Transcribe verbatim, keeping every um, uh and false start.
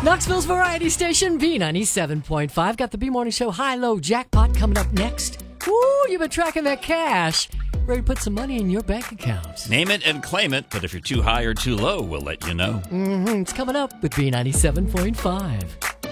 Knoxville's Variety Station, B ninety-seven point five. Got the B-Morning Show High-Low Jackpot coming up next. Ooh, you've been tracking that cash. Ready to put some money in your bank account. Name it and claim it, but if you're too high or too low, we'll let you know. Mm-hmm. It's coming up with B ninety-seven point five.